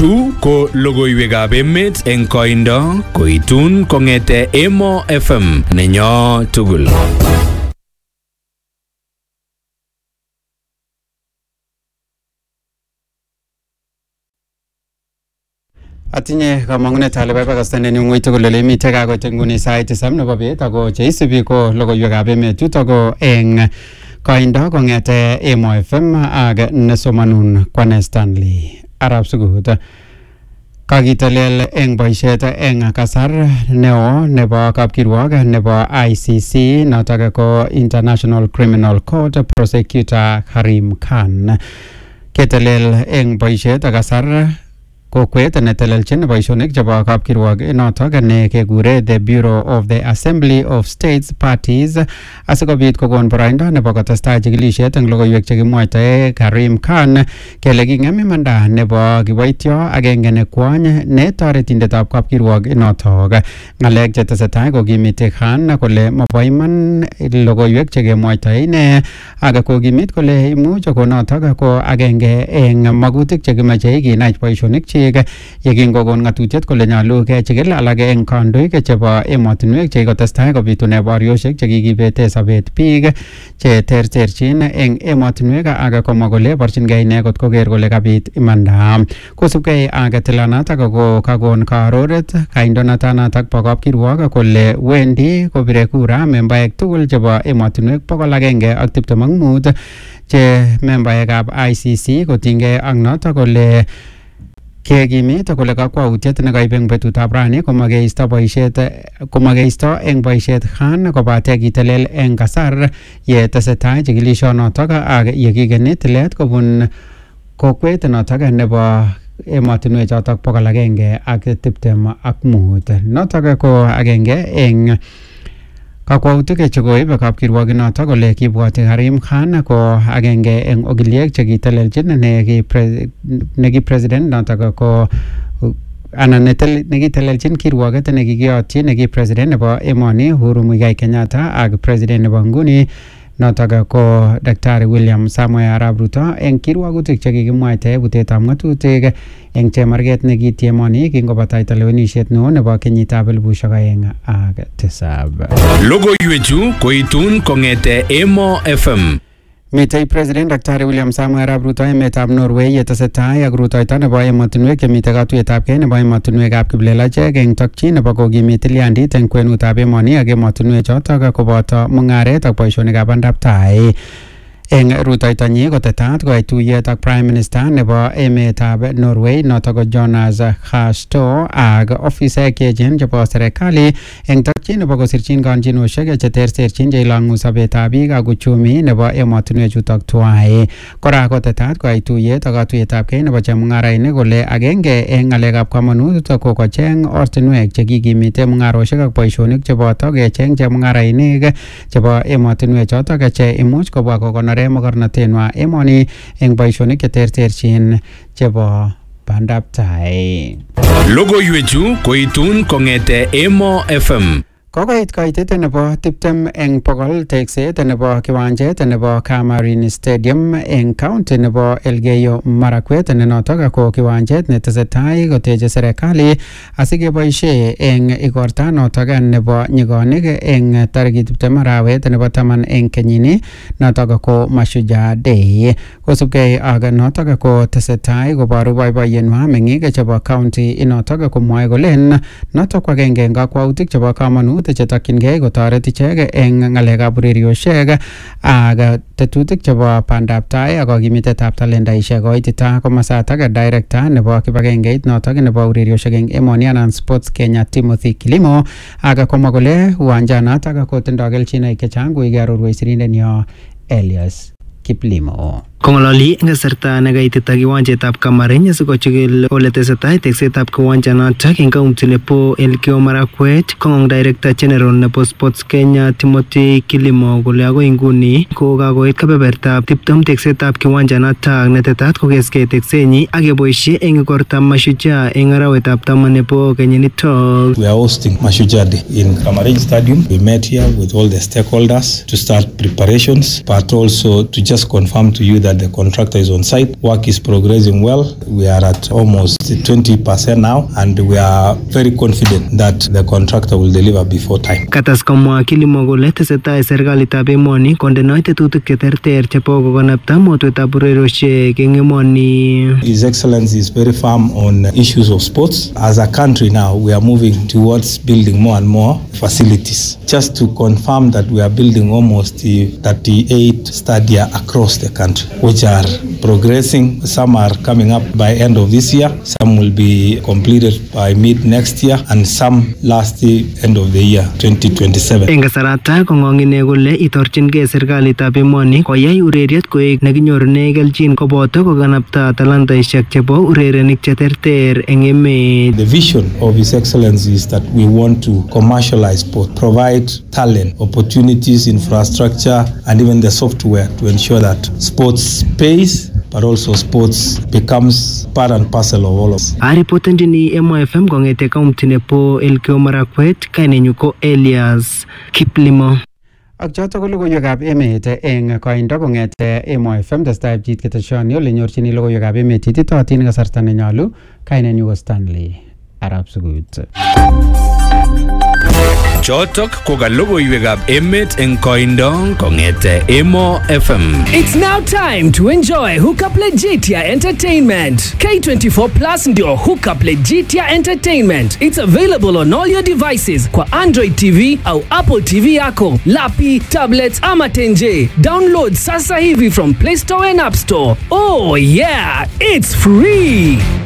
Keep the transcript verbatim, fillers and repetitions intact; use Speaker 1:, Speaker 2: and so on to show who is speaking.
Speaker 1: Chu ko logoiwekab emet eng koindo koitun kong'ete Emo F M nenyo tugul.
Speaker 2: Atinye kamang'unet ale babakastane ni ng'oito kole lemite kakoit nguni sait tisab nebo bet ako cheisubi ko logoiwekab emet chuto ko eng koindo kong'ete Emo F M ak nesomanun Kwane Stanley Arab Sugut. Kakitelel eng boisiet eng kasar neo nebo kapkirwok nebo I C C notok ko International Criminal Court Prosecutor Karim Khan. Ketelel eng boisiet kasar kokwet netelelchin boisionik chebo kapkirwok notok ne kekure the Bureau of the Assembly of States Parties asikobit kokon boroindo nebo kotestai chikilisiet eng logoiwek chekimwaitae Karim Khan kele king'em imanda nebo kiboityo agenge ne kwony ne toretindetab kapkirwok notok. Ng'alek chetesetai kokimiti Khan kole mobo iman logoiwek chekemwaitae ine ak kokimit kole imuch konotok ko agenge eng magutik chekimache kinai boisionik chi yekingokon ng'atutiet kole nyalu kechikil alak eng kandoik chebo emotinwek chekikotestai kobitune borioshek chekikibete sobet biik che terterchin eng emotinwek ak komwa kole borchingei ine kot koker kole kabit imanda. Kosubkei ak tilanatak ko kakon karoret kaindonatanatak bo kapkirwok kole wendi kopire kura membaek tugul chebo emotinwek bokol agenge ak tiptem ak mut che membaekab I C C kotinygei ak notok kole kekimit kole kakwautiet nekaib eng betutab rani komakeisto boisiet komakeisto eng boisiet Khan kobate kitelel eng kasar ye tesetai chikilishonotok ak yekikeni tilet kobun kokwet notok nebo emotinwek chotok bokol agenge ak tiptem ak mut. Notok ko agenge eng kakwautik chekoib kapkirwok notok kole kibwoti Karim Khan ko agenge eng ogiliek chekitelelchin neki president notok ko anan nekitelelchin kirwoket nekikiyotyi neki president nebo emoni Uhuru Muigai Kenyatta ak president nebo nguni notok ko Daktari William Samoei Arap Ruto eng kirwogutik chekikimwaite butetab ng'atutik eng chemarget nekitiemoni kingobataita lewenisiet neo nebo kenyitab elipusiek aeng ak tisab.
Speaker 1: Logoiwechu koitun kong'ete Emo F M.
Speaker 2: Mitei President Daktari William Samoei Arap Ruto emetab Norway yetesetai ak rutoito nebo emotinwek chemitei katuiyetabkei nebo emotinwekab kiplelachek eng tokyin nebo kokimit tilyandit eng kwenutab emoni ak emotinwek chotok koboto mung'aret ak boisionikab bandaptai. Eng rutoitonyi kotetat koai tuyet ak Prime Minister nebo emetab Norway notok ko Jonas Gahr Store ak ofisaek cheechen chebo serikali eng tokyin nebo kosirchin kanjinoshek cheterterchin cheilang'u sobetab biik ak uchumi nebo emotinwek chutok tuwai. Kora kotetat koai tuyet ak katuiyetabkei nebo chemung'arainik kole agenge eng ng'alekab kamanut ko kocheng ortinwek chekikimite mung'aroshek ak boisionik cheboto kecheng chemung'arainik chebo emotinwek chotok che imuch kobwa kokonore mokornotenwa emoni eng boisionik cheterterchin chebo bandaptai.
Speaker 1: Logoiwechu koitun kong'ete Emo F M.
Speaker 2: Kokoit kaitet nebo tiptem eng bokol tekset nebo kiwanjet nebo Kamarin Stadium eng county nebo Elgeyo Marakwet ne notok ko kiwanjet netesetai koteche serikali asikeboisie eng igorta notok nebo nyigonik eng tarikit tiptem arawet nebo taman eng kenyini notok ko Mashujaa Day. Kosubkei ak notok ko tesetai koboru boiboiyenwa meng'ik chebo county inotok komwae kolen notok ko agenge eng kakwautik chebo kamanut chetokyingei kotoret ichek eng ng'alekab urerioshek ak tetutik chebo bandaptai ak kakimitetab talentaishek. Koitita komasatak director nebo kibagengeit notok nebo urerioshek eng emoni anan Sports Kenya Timothy Kilimo ak komwa kole uwanjanatak kotindoi kelchinoik chechang kuike arorwech sirindenyo Elias Kiplimo.
Speaker 3: Kong'ololi eng kasarta nekaitita kiwanjetab Kamarin asikochikil ole tesetai teksetab kiwanjanotok eng kaunti nebo Elgeyo Marakwet, kong'ong Director General nebo Sports Kenya Timothy Kilimo kole agoi nguni ko kakoit kebebertab tiptem teksetab kiwanjanotok netetat kokeskei teksenyi ak keboisie eng igortab Mashujaa eng arawetab taman nebo kenyinitok.
Speaker 4: We are hosting Mashujaa Day in Kamarin Stadium. We met here with all the stakeholders to start preparations, but also to just confirm to you that that the contractor is on site. Work is progressing well. We are at almost twenty percent now, and we are very confident that the contractor will deliver before time.
Speaker 3: Katas komwa Kilimo kole tesetai serikalitab emoni kondeno tetutik cheterter chebo kokonapta motwetab urerioshek eng emoni.
Speaker 4: His Excellency is very firm on issues of sports. As a country now, we are moving towards building more and more facilities. Just to confirm that we are building almost thirty-eight stadia across the country, which are progressing. Some are coming up by end of this year, some will be completed by mid next year, and some last the end of the year twenty twenty-seven.
Speaker 3: Eng kasarata kongongine kole itorchingei serikalitab emoni koyai ureriet koek nekinyorune kelchin koboto kokanapta talantaishek chebo urerenik cheterter eng emet.
Speaker 4: The vision of His Excellency is that we want to commercialize sport, provide talent, opportunities, infrastructure, and even the software to ensure that sports pays, but also sports becomes part and parcel of all of us.
Speaker 3: Aripotendi ni Emo F M kongete kaunti nepo Elgeyo Marakwet, kainenyu ko Elias Kiplimo.
Speaker 2: Ak choto ko logoiwekab emet eng koindo kongete Emo F M testai pchit keteshoni ole nyorchini logoiwekab emet ititootin kasarta nenyolu. Kainenyu ko Stanley Arab Sugut.
Speaker 1: Chotok ko ka logoiwekab emet eng koindo kongete Emo F M.
Speaker 5: It's now time to enjoy Hookup Legitia Entertainment. K twenty-four Plus ndio Hookup Legitia Entertainment. It's available on all your devices kwa Android T V au Apple T V yako, lapi, tablets ama tenje. Download sasa hivi from Play Store and App Store. Oh yeah, it's free.